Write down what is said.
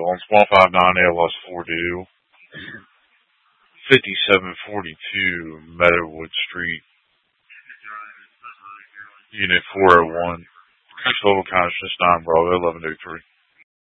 on small 59 ALS 4 due. 5742 Meadowwood Street, Unit 401. Total consciousness 9 Bravo 1103.